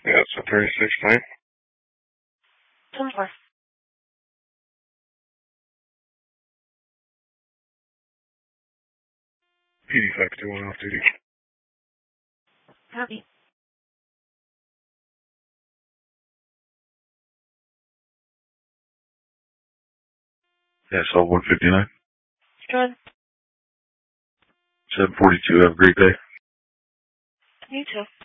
Yeah, it's a 36 time. 24. PD 521 off duty. Copy. Yeah, so 159. Good. 742. Have a great day. You too.